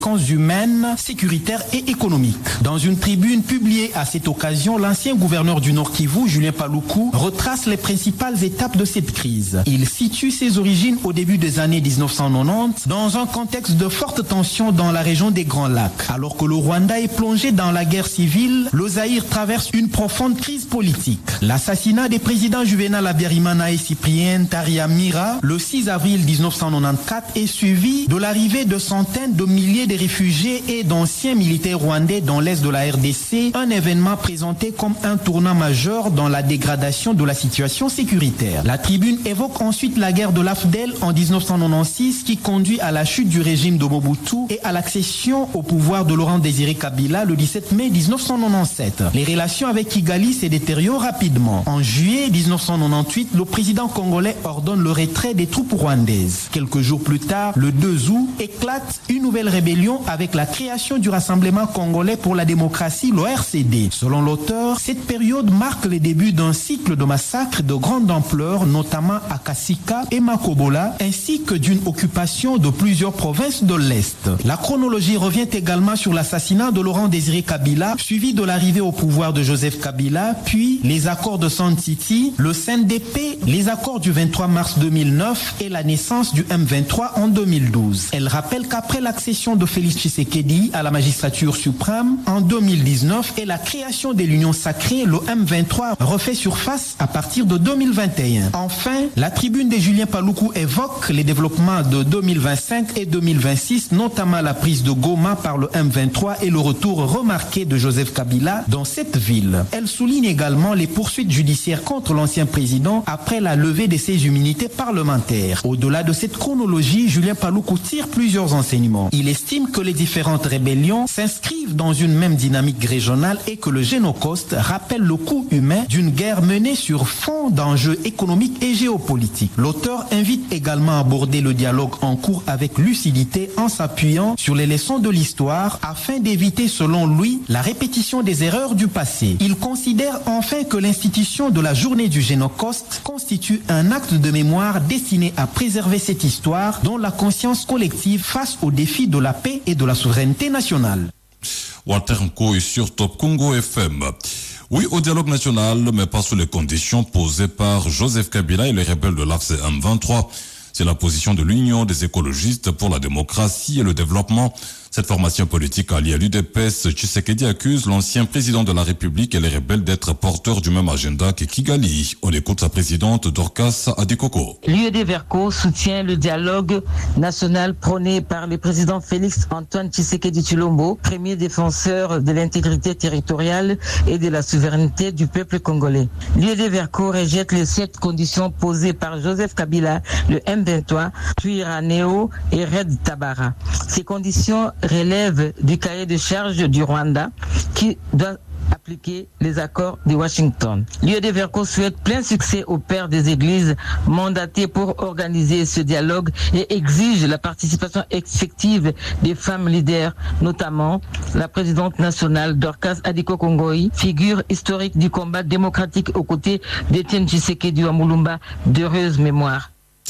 humaines, sécuritaires et économiques. Dans une tribune publiée à cette occasion, l'ancien gouverneur du Nord Kivu, Julien Paluku, retrace les principales étapes de cette crise. Il situe ses origines au début des années 1990 dans un contexte de forte tension dans la région des Grands Lacs. Alors que le Rwanda est plongé dans la guerre civile, le Zaïre traverse une profonde crise politique. L'assassinat des présidents Juvenal Habyarimana et Cyprien Taryamira le 6 avril 1994 est suivi de l'arrivée de centaines de milliers de réfugiés et d'anciens militaires rwandais dans l'est de la RDC, un événement présenté comme un tournant majeur dans la dégradation de la situation sécuritaire. La tribune évoque ensuite la guerre de l'AFDEL en 1996 qui conduit à la chute du régime de Mobutu et à l'accession au pouvoir de Laurent Désiré Kabila le 17 mai 1997. Les relations avec Kigali se détériorent rapidement. En juillet 1998, le président congolais ordonne le retrait des troupes rwandaises. Quelques jours plus tard, le 2 août, éclate une nouvelle rébellion avec la création du Rassemblement congolais pour la démocratie, le RCD. Selon l'auteur, cette période marque le début d'un cycle de massacres de grande ampleur, notamment à Kasika et Makobola, ainsi que d'une occupation de plusieurs provinces de l'Est. La chronologie revient également sur l'assassinat de Laurent Désiré Kabila, suivi de l'arrivée au pouvoir de Joseph Kabila, puis les accords de Sun City, le CNDP, les accords du 23 mars 2009 et la naissance du M23 en 2012. Elle rappelle qu'après l'accession de Félix Tshisekedi à la magistrature suprême en 2019 et la création de l'Union sacrée, le M23 refait surface à partir de 2021. Enfin, la tribune de Julien Paluku évoque les développements de 2025 et 2026, notamment la prise de Goma par le M23 et le retour remarqué de Joseph Kabila dans cette ville. Elle souligne également les poursuites judiciaires contre l'ancien président après la levée de ses immunités parlementaires. Au-delà de cette chronologie, Julien Paluku tire plusieurs enseignements. Il estime que les différentes rébellions s'inscrivent dans une même dynamique régionale et que le Génocoste rappelle le coût humain d'une guerre menée sur fond d'enjeux économiques et géopolitiques. L'auteur invite également à aborder le dialogue en cours avec lucidité en s'appuyant sur les leçons de l'histoire afin d'éviter, selon lui, la répétition des erreurs du passé. Il considère enfin que l'institution de la journée du Génocoste constitue un acte de mémoire destiné à préserver cette histoire dont la conscience collective face aux défis de la paix et de la souveraineté nationale. Walter Nko est sur Top Congo FM. Oui, au dialogue national, mais pas sous les conditions posées par Joseph Kabila et les rebelles de l'AFC M23. C'est la position de l'Union des écologistes pour la démocratie et le développement. Cette formation politique alliée à l'UDPS, Tshisekedi accuse l'ancien président de la République et les rebelles d'être porteurs du même agenda que Kigali. On écoute sa présidente Dorcas Adikoko. L'UED-Verco soutient le dialogue national prôné par le président Félix Antoine Tshisekedi Tshilombo, premier défenseur de l'intégrité territoriale et de la souveraineté du peuple congolais. L'UED-Verco rejette les 7 conditions posées par Joseph Kabila, le M23, puis Raneo et Red Tabara. Ces conditions relève du cahier de charge du Rwanda qui doit appliquer les accords de Washington. L'UED-Verco souhaite plein succès aux pères des églises mandatés pour organiser ce dialogue et exige la participation effective des femmes leaders, notamment la présidente nationale Dorcas Adikoko-Ngoi, figure historique du combat démocratique aux côtés d'Étienne Tshisekedi Wamulumba, d'heureuse mémoire.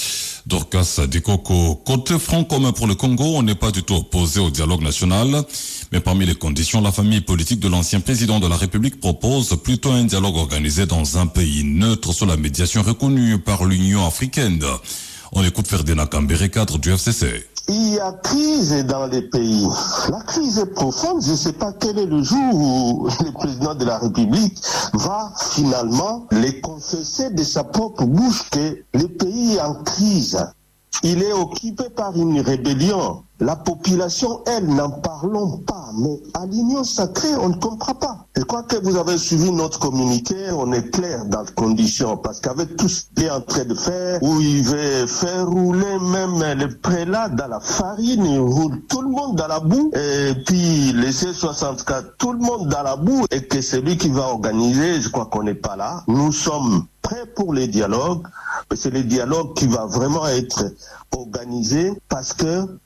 Dorcas Adikoko. Côté Front commun pour le Congo, on n'est pas du tout opposé au dialogue national. Mais parmi les conditions, la famille politique de l'ancien président de la République propose plutôt un dialogue organisé dans un pays neutre sous la médiation reconnue par l'Union africaine. On écoute Ferdinand Kambere, cadre du FCC. Il y a crise dans les pays. La crise est profonde. Je ne sais pas quel est le jour où le président de la République va finalement les confesser de sa propre bouche que le pays est en crise. Il est occupé par une rébellion. La population, elle, n'en parlons pas. Mais à l'Union sacrée, on ne comprend pas. Je crois que vous avez suivi notre communiqué. On est clair dans les conditions. Parce qu'avec tout ce qu'il est en train de faire, où il veut faire rouler même les prélats dans la farine, il roule tout le monde dans la boue. Et puis, les C64, tout le monde dans la boue. Et que celui qui va organiser, je crois qu'on n'est pas là. Nous sommes prêts pour les dialogues. C'est le dialogue qui va vraiment être organisé parce que il faut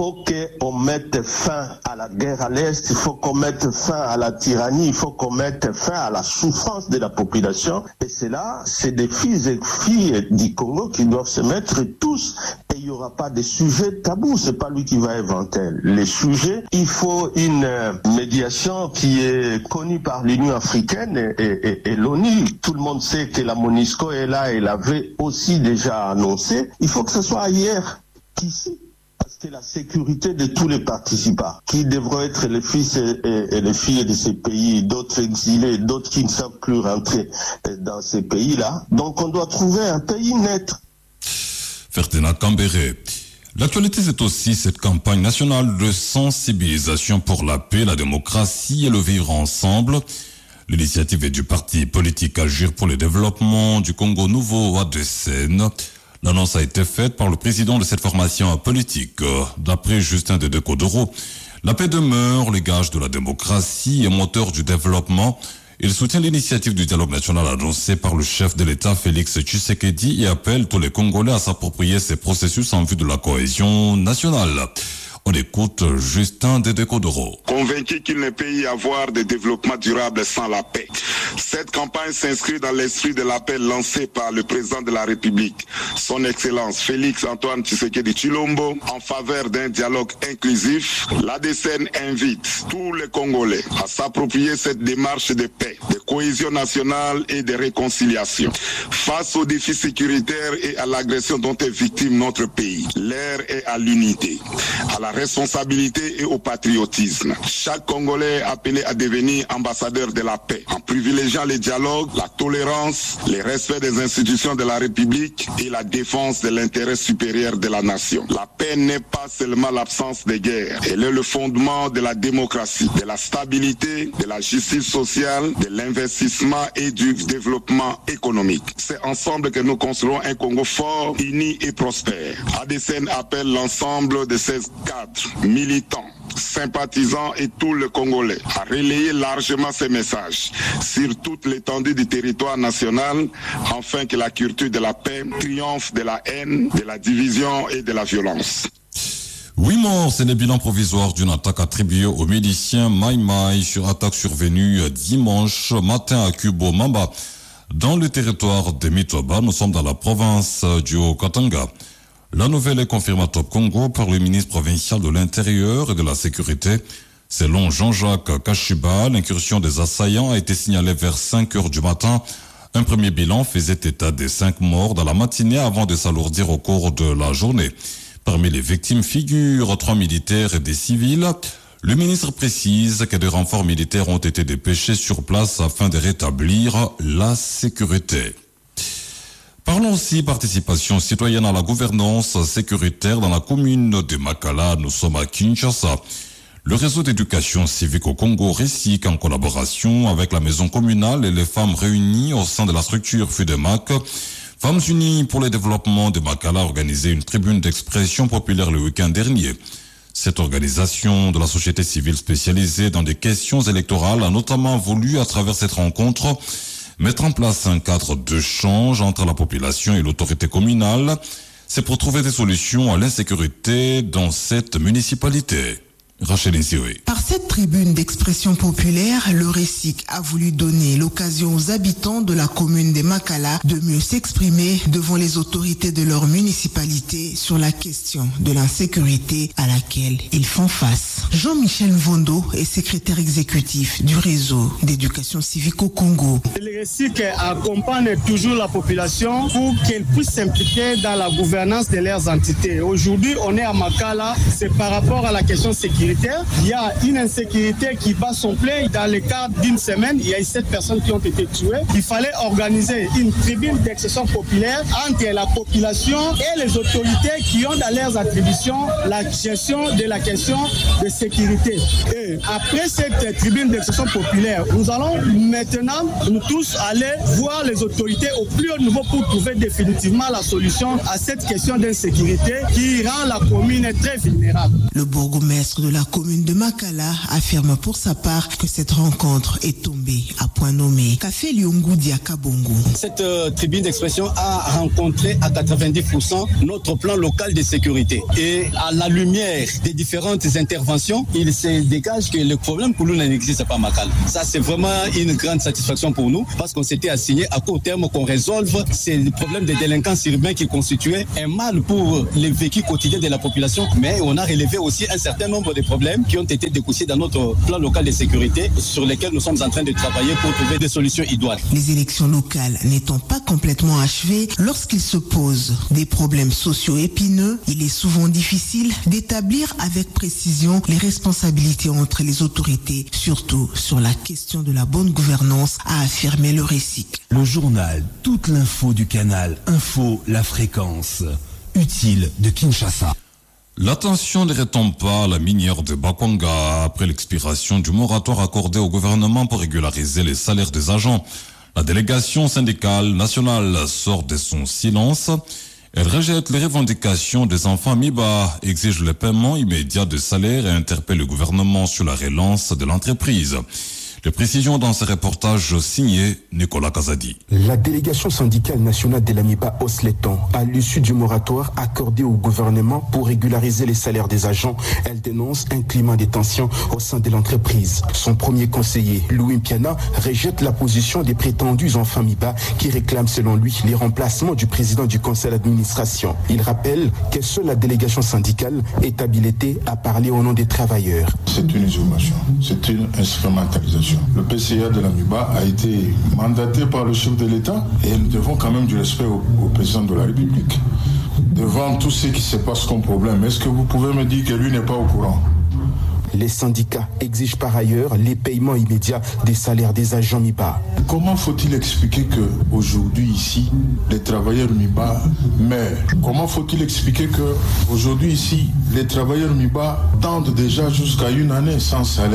faut qu'on mette fin à la guerre à l'Est, il faut qu'on mette fin à la tyrannie, il faut qu'on mette fin à la souffrance de la population. Et c'est des fils et filles du Congo qui doivent se mettre tous. Et il n'y aura pas de sujets tabous, c'est pas lui qui va inventer les sujets. Il faut une médiation qui est connue par l'Union africaine et l'ONU. Tout le monde sait que la MONUSCO est là et l'avait aussi déjà annoncé. Il faut que ce soit ailleurs qu'ici. C'est la sécurité de tous les participants, qui devront être les fils et les filles de ces pays, d'autres exilés, d'autres qui ne savent plus rentrer dans ces pays-là. Donc on doit trouver un pays neutre. Ferdinand Cambéré. L'actualité, c'est aussi cette campagne nationale de sensibilisation pour la paix, la démocratie et le vivre ensemble. L'initiative est du parti politique Agir pour le développement du Congo Nouveau ADCN. L'annonce a été faite par le président de cette formation politique. D'après Justin Dedecodoro, la paix demeure le gage de la démocratie et moteur du développement. Il soutient l'initiative du dialogue national annoncée par le chef de l'État Félix Tshisekedi et appelle tous les Congolais à s'approprier ces processus en vue de la cohésion nationale. On écoute Justin Dedecodoro. Convaincu qu'il ne peut y avoir de développement durable sans la paix. Cette campagne s'inscrit dans l'esprit de l'appel lancé par le président de la République, son Excellence Félix Antoine Tshisekedi Tshilombo, en faveur d'un dialogue inclusif. L'ADCN invite tous les Congolais à s'approprier cette démarche de paix, de cohésion nationale et de réconciliation. Face aux défis sécuritaires et à l'agression dont est victime notre pays, l'heure est à l'unité, à la responsabilité et au patriotisme. Chaque Congolais est appelé à devenir ambassadeur de la paix, en privilégiant le dialogue, la tolérance, le respect des institutions de la République et la défense de l'intérêt supérieur de la nation. La paix n'est pas seulement l'absence de guerre, elle est le fondement de la démocratie, de la stabilité, de la justice sociale, de l'investissement et du développement économique. C'est ensemble que nous construisons un Congo fort, uni et prospère. ADCN appelle l'ensemble de ces cadres, militants, sympathisants et tous les Congolais à relayer largement ces messages sur toute l'étendue du territoire national afin que la culture de la paix triomphe de la haine, de la division et de la violence. 8 morts, c'est le bilan provisoire d'une attaque attribuée aux miliciens Mai Mai sur attaque survenue dimanche matin à Kubo Mamba dans le territoire de Mitoba. Nous sommes dans la province du Haut-Katanga. La nouvelle est confirmée à Top Congo par le ministre provincial de l'Intérieur et de la Sécurité. Selon Jean-Jacques Kashiba, l'incursion des assaillants a été signalée vers 5 heures du matin. Un premier bilan faisait état des 5 morts dans la matinée avant de s'alourdir au cours de la journée. Parmi les victimes figurent 3 militaires et des civils. Le ministre précise que des renforts militaires ont été dépêchés sur place afin de rétablir la sécurité. Parlons aussi participation citoyenne à la gouvernance sécuritaire dans la commune de Makala. Nous sommes à Kinshasa. Le réseau d'éducation civique au Congo RECIC, en collaboration avec la maison communale et les femmes réunies au sein de la structure FUDEMAC, Femmes Unies pour le développement de Makala, a organisé une tribune d'expression populaire le week-end dernier. Cette organisation de la société civile spécialisée dans des questions électorales a notamment voulu, à travers cette rencontre, mettre en place un cadre d'échange entre la population et l'autorité communale. C'est pour trouver des solutions à l'insécurité dans cette municipalité. Rachel Nsiwe. Par cette tribune d'expression populaire, le RECIC a voulu donner l'occasion aux habitants de la commune de Makala de mieux s'exprimer devant les autorités de leur municipalité sur la question de l'insécurité à laquelle ils font face. Jean-Michel Mvondo est secrétaire exécutif du réseau d'éducation civique au Congo. Le RECIC accompagne toujours la population pour qu'elle puisse s'impliquer dans la gouvernance de leurs entités. Aujourd'hui, on est à Makala, c'est par rapport à la question sécurité. Il y a une insécurité qui bat son plein. Dans le cadre d'une semaine, il y a 7 personnes qui ont été tuées. Il fallait organiser une tribune d'expression populaire entre la population et les autorités qui ont dans leurs attributions la gestion de la question de sécurité. Et après cette tribune d'expression populaire, nous allons maintenant, nous tous, aller voir les autorités au plus haut niveau pour trouver définitivement la solution à cette question d'insécurité qui rend la commune très vulnérable. Le bourgmestre de la la commune de Makala affirme pour sa part que cette rencontre est tombée à point nommé. Café Lyongu Diakabongo. Cette tribune d'expression a rencontré à 90% notre plan local de sécurité. Et à la lumière des différentes interventions, il se dégage que le problème pour nous n'existe pas à Makala. Ça, c'est vraiment une grande satisfaction pour nous parce qu'on s'était assigné à court terme qu'on résolve ces problèmes de délinquance urbaine qui constituaient un mal pour le vécu quotidien de la population. Mais on a relevé aussi un certain nombre de problèmes qui ont été découchés dans notre plan local de sécurité sur lesquels nous sommes en train de travailler pour trouver des solutions idoines. Les élections locales n'étant pas complètement achevées, lorsqu'il se pose des problèmes sociaux épineux, il est souvent difficile d'établir avec précision les responsabilités entre les autorités, surtout sur la question de la bonne gouvernance, a affirmé le RESIC. Le journal, toute l'info du canal Info, la fréquence, utile de Kinshasa. L'attention ne retombe pas à la minière de Bakwanga après l'expiration du moratoire accordé au gouvernement pour régulariser les salaires des agents. La délégation syndicale nationale sort de son silence. Elle rejette les revendications des enfants MIBA, exige le paiement immédiat de salaire et interpelle le gouvernement sur la relance de l'entreprise. Les précisions dans ce reportage signé Nicolas Kazadi. La délégation syndicale nationale de l'AMIBA hausse les tons. À l'issue du moratoire accordé au gouvernement pour régulariser les salaires des agents, elle dénonce un climat de tension au sein de l'entreprise. Son premier conseiller, Louis Mpiana, rejette la position des prétendus enfants MIBA qui réclament selon lui les remplacements du président du conseil d'administration. Il rappelle que seule la délégation syndicale est habilitée à parler au nom des travailleurs. C'est une isolation, c'est une instrumentalisation. Le PCA de l'AMIBA a été mandaté par le chef de l'État et nous devons quand même du respect au président de la République. Devant tout ce qui se passe comme problème, est-ce que vous pouvez me dire que lui n'est pas au courant ? Les syndicats exigent par ailleurs les paiements immédiats des salaires des agents MIBA. Comment faut-il expliquer qu'aujourd'hui ici, les travailleurs MIBA meurent ? Comment faut-il expliquer qu'aujourd'hui ici, les travailleurs MIBA tendent déjà jusqu'à une année sans salaire ?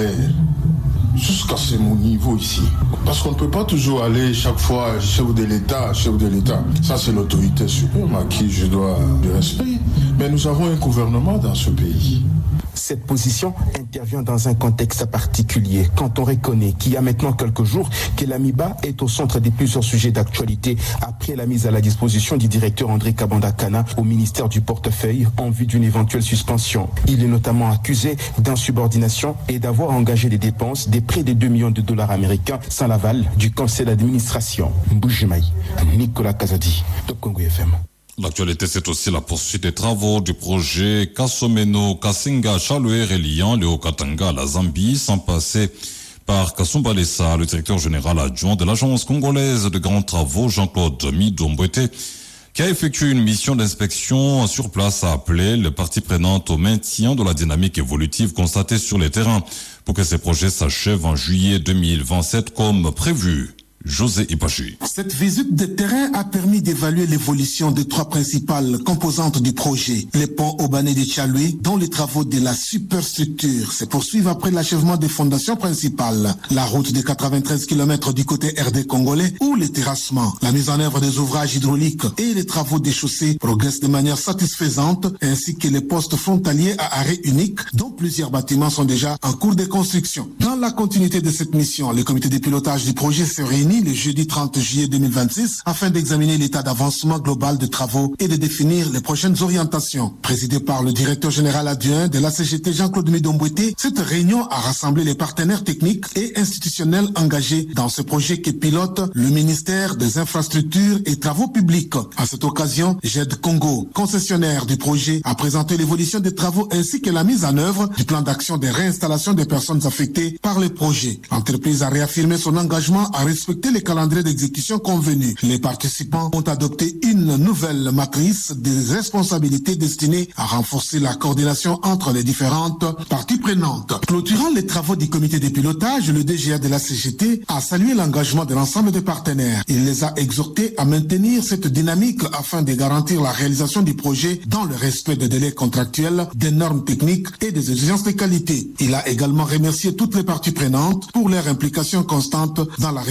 Jusqu'à ce niveau ici. Parce qu'on ne peut pas toujours aller chaque fois chef de l'État. Ça, c'est l'autorité suprême à qui je dois du respect. Mais nous avons un gouvernement dans ce pays. Cette position intervient dans un contexte particulier, quand on reconnaît qu'il y a maintenant quelques jours que l'AMIBA est au centre de plusieurs sujets d'actualité après la mise à la disposition du directeur André Kabandakana au ministère du Portefeuille en vue d'une éventuelle suspension. Il est notamment accusé d'insubordination et d'avoir engagé des dépenses de près de 2 millions de dollars américains sans l'aval du conseil d'administration. Mbujimaï, Nicolas Kazadi, Top Congo FM. L'actualité, c'est aussi la poursuite des travaux du projet Kasomeno Kasinga Chaloué reliant le Haut-Katanga à la Zambie, sans passer par Kasumba Lessa, le directeur général adjoint de l'agence congolaise de grands travaux, Jean-Claude Midombwete, qui a effectué une mission d'inspection sur place, a appelé les parties prenantes au maintien de la dynamique évolutive constatée sur les terrains pour que ces projets s'achèvent en juillet 2027 comme prévu. José Ipachi. Cette visite de terrain a permis d'évaluer l'évolution des 3 principales composantes du projet. Les ponts Obané de Tchaloué, dont les travaux de la superstructure se poursuivent après l'achèvement des fondations principales. La route de 93 km du côté RD congolais, ou les terrassements. La mise en œuvre des ouvrages hydrauliques et les travaux des chaussées progressent de manière satisfaisante, ainsi que les postes frontaliers à arrêt unique, dont plusieurs bâtiments sont déjà en cours de construction. Dans la continuité de cette mission, le comité de pilotage du projet se réunit le jeudi 30 juillet 2026 afin d'examiner l'état d'avancement global des travaux et de définir les prochaines orientations. Présidé par le directeur général adjoint de la CGT Jean-Claude Midombwete, cette réunion a rassemblé les partenaires techniques et institutionnels engagés dans ce projet que pilote le ministère des Infrastructures et Travaux Publics. À cette occasion, GED Congo, concessionnaire du projet, a présenté l'évolution des travaux ainsi que la mise en œuvre du plan d'action de réinstallation des personnes affectées par le projet. L'entreprise a réaffirmé son engagement à respecter les calendriers d'exécution convenus. Les participants ont adopté une nouvelle matrice des responsabilités destinée à renforcer la coordination entre les différentes parties prenantes. Clôturant les travaux du comité de pilotage, le DGA de la CGT a salué l'engagement de l'ensemble des partenaires. Il les a exhortés à maintenir cette dynamique afin de garantir la réalisation du projet dans le respect des délais contractuels, des normes techniques et des exigences de qualité. Il a également remercié toutes les parties prenantes pour leur implication constante dans la réussite de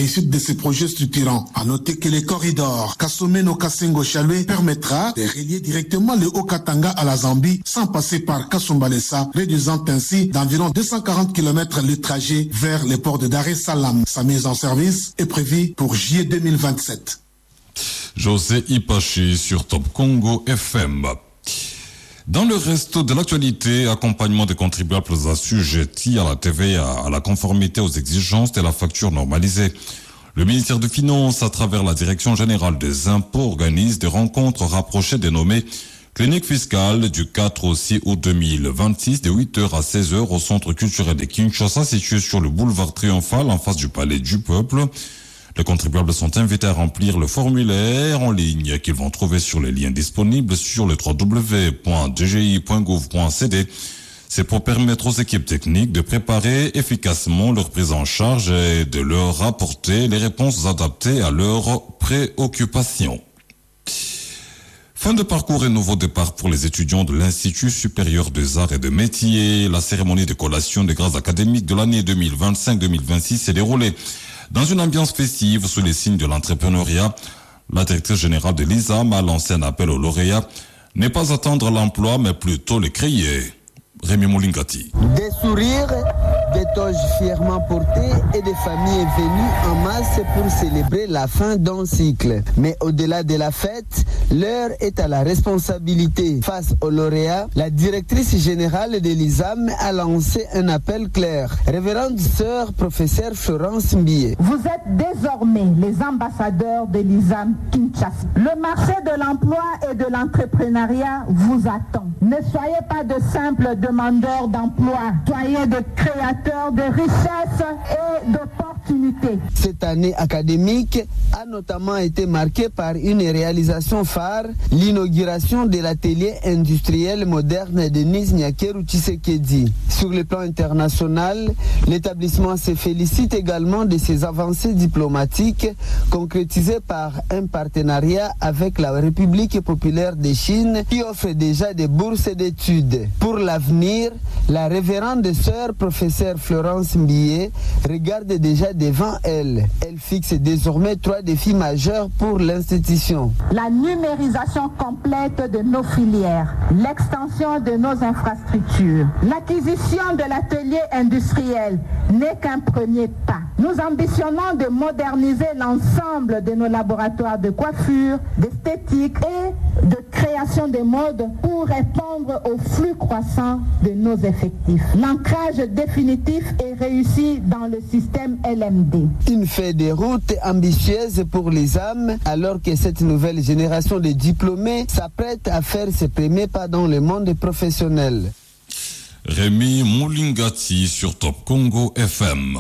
ces projets structurants. À noter que le corridor Kasomeno-Kasengo-Chalwe permettra de relier directement le Haut-Katanga à la Zambie sans passer par Kasumbalesa, réduisant ainsi d'environ 240 km le trajet vers le port de Dar es Salaam. Sa mise en service est prévue pour juillet 2027. José Ipachi sur Top Congo FM. Dans le reste de l'actualité, accompagnement des contribuables assujettis à la TVA, à la conformité aux exigences de la facture normalisée. Le ministère des Finances, à travers la Direction générale des impôts, organise des rencontres rapprochées dénommées Clinique fiscale du 4 au 6 août 2026 de 8h à 16h au centre culturel de Kinshasa situé sur le boulevard Triomphal en face du Palais du Peuple. Les contribuables sont invités à remplir le formulaire en ligne qu'ils vont trouver sur les liens disponibles sur le www.dgi.gouv.cd. C'est pour permettre aux équipes techniques de préparer efficacement leur prise en charge et de leur apporter les réponses adaptées à leurs préoccupations. Fin de parcours et nouveau départ pour les étudiants de l'Institut supérieur des arts et des métiers. La cérémonie de collation des grades académiques de l'année 2025-2026 s'est déroulée dans une ambiance festive sous les signes de l'entrepreneuriat. La directrice générale de l'ISAM a lancé un appel aux lauréats. Ne pas attendre l'emploi, mais plutôt le créer. Rémi Moulingati. Des sourires, des toges fièrement portés et des familles venues en masse pour célébrer la fin d'un cycle. Mais au-delà de la fête, l'heure est à la responsabilité. Face aux lauréats, la directrice générale de l'ISAM a lancé un appel clair. Révérende sœur professeure Florence Mbie. Vous êtes désormais les ambassadeurs de l'ISAM Kinshasa. Le marché de l'emploi et de l'entrepreneuriat vous attend. Ne soyez pas de simples demandeurs d'emploi, soyez de créateurs de richesses et d'opportunités. Cette année académique a notamment été marquée par une réalisation phare, l'inauguration de l'atelier industriel moderne de Denis Nyakeru Tshisekedi. Sur le plan international, l'établissement se félicite également de ses avancées diplomatiques concrétisées par un partenariat avec la République populaire de Chine qui offre déjà des bourses d'études. Pour l'avenir, la révérende sœur professeure Florence Mbie regarde déjà devant elle. Elle fixe désormais 3 défis majeurs pour l'institution. La numérisation complète de nos filières, l'extension de nos infrastructures, l'acquisition de l'atelier industriel n'est qu'un premier pas. Nous ambitionnons de moderniser l'ensemble de nos laboratoires de coiffure, d'esthétique et de création de mode pour répondre au flux croissant de nos effectifs. L'ancrage définitif est réussi dans le système LMD. Une feuille de route ambitieuse pour les âmes, alors que cette nouvelle génération de diplômés s'apprête à faire ses premiers pas dans le monde professionnel. Rémi Moulingati sur Top Congo FM.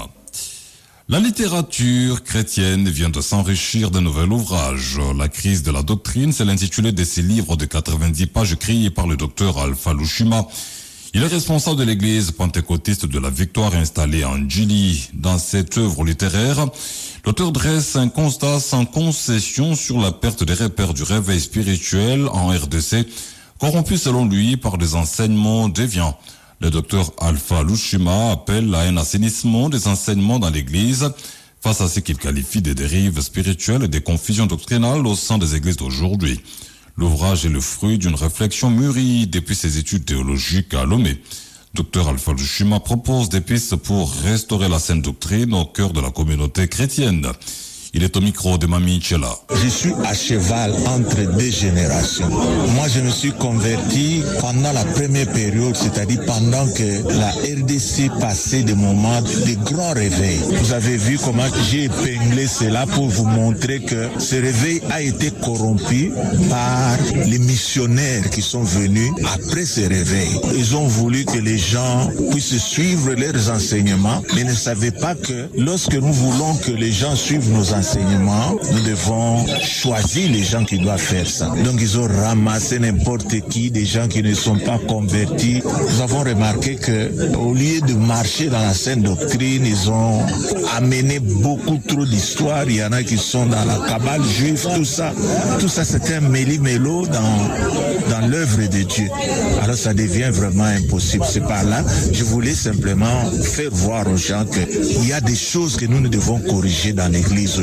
La littérature chrétienne vient de s'enrichir d'un nouvel ouvrage. La crise de la doctrine, c'est l'intitulé de ces livres de 90 pages écrits par le docteur Alpha Lushima. Il est responsable de l'église pentecôtiste de la Victoire installée en Djili. Dans cette œuvre littéraire, l'auteur dresse un constat sans concession sur la perte des repères du réveil spirituel en RDC, corrompu selon lui par des enseignements déviants. Le docteur Alpha Lushima appelle à un assainissement des enseignements dans l'église face à ce qu'il qualifie de dérives spirituelles et des confusions doctrinales au sein des églises d'aujourd'hui. L'ouvrage est le fruit d'une réflexion mûrie depuis ses études théologiques à Lomé. Dr Alpha Lushima propose des pistes pour restaurer la saine doctrine au cœur de la communauté chrétienne. Il est au micro de Mami Chela. Je suis à cheval entre 2 générations. Moi, je me suis converti pendant la première période, c'est-à-dire pendant que la RDC passait des moments de grands réveils. Vous avez vu comment j'ai épinglé cela pour vous montrer que ce réveil a été corrompu par les missionnaires qui sont venus après ce réveil. Ils ont voulu que les gens puissent suivre leurs enseignements, mais ne savaient pas que lorsque nous voulons que les gens suivent nos enseignements, nous devons choisir les gens qui doivent faire ça. Donc ils ont ramassé n'importe qui, des gens qui ne sont pas convertis. Nous avons remarqué que au lieu de marcher dans la saine doctrine, ils ont amené beaucoup trop d'histoires. Il y en a qui sont dans la cabale juive, tout ça c'est un méli-mélo dans l'œuvre de Dieu. Alors ça devient vraiment impossible. C'est par là, je voulais simplement faire voir aux gens qu'il y a des choses que nous devons corriger dans l'église aujourd'hui.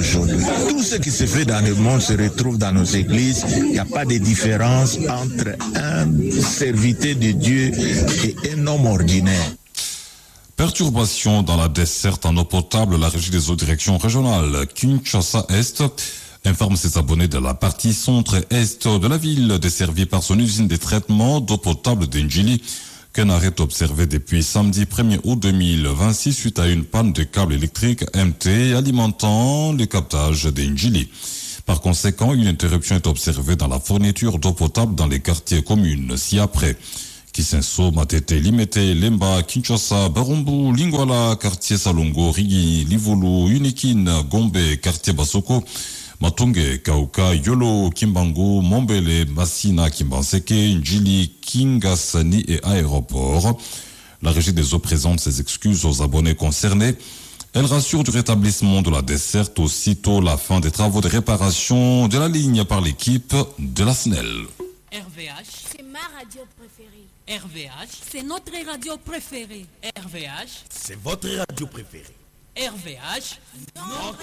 aujourd'hui. Tout ce qui se fait dans le monde se retrouve dans nos églises. Il n'y a pas de différence entre un serviteur de Dieu et un homme ordinaire. Perturbation dans la desserte en eau potable, la régie des eaux directions régionales Kinshasa-Est informe ses abonnés de la partie centre-est de la ville desservie par son usine de traitement d'eau potable d'Ndjili qu'un arrêt est observé depuis samedi 1er août 2026 suite à une panne de câble électrique MT alimentant le captage d'Ndjili. Par conséquent, une interruption est observée dans la fourniture d'eau potable dans les quartiers communes ci-après. Kisenso, Matete, Limete, Lemba, Kinshasa, Barumbu, Lingwala, quartier Salongo, Rigi, Livulu, Unikin, Gombe, quartier Basoko, Matonge, Kauka, Yolo, Kimbangu, Mombele, Massina, Kimbanseke, Ndjili, Kingasani et Aéroport. La régie des eaux présente ses excuses aux abonnés concernés. Elle rassure du rétablissement de la desserte aussitôt la fin des travaux de réparation de la ligne par l'équipe de la SNEL. RVH, c'est ma radio préférée. RVH, c'est notre radio préférée. RVH, c'est votre radio préférée. RVH, notre